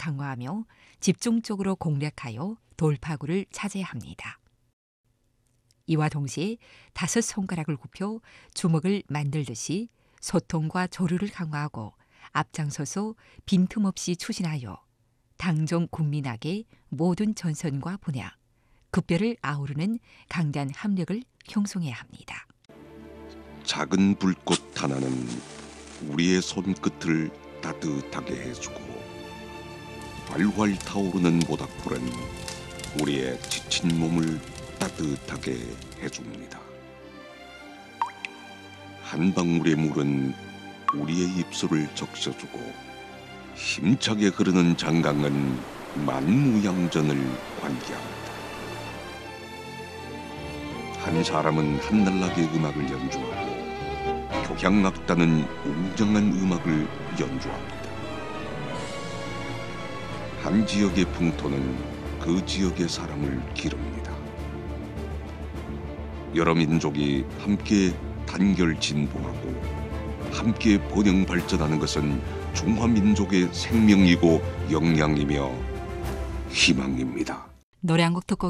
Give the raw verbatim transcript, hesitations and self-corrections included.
강화하며 집중적으로 공략하여 돌파구를 차지해야 합니다. 이와 동시에 다섯 손가락을 굽혀 주먹을 만들듯이 소통과 조류를 강화하고 앞장서서 빈틈없이 추진하여 당정 국민에게 모든 전선과 분야, 급별을 아우르는 강단 합력을 형성해야 합니다. 작은 불꽃 하나는 우리의 손끝을 따뜻하게 해주고 활활 타오르는 모닥불은 우리의 지친 몸을 따뜻하게 해줍니다. 한 방울의 물은 우리의 입술을 적셔주고 힘차게 흐르는 장강은 만무양전을 관계합니다. 한 사람은 한날나게 음악을 연주하고 교향악단은 웅장한 음악을 연주합니다. 한 지역의 풍토는 그 지역의 사람을 기릅니다. 여러 민족이 함께 단결 진보하고 함께 번영 발전하는 것은 중화민족의 생명이고 역량이며 희망입니다. 노래 한 곡 듣고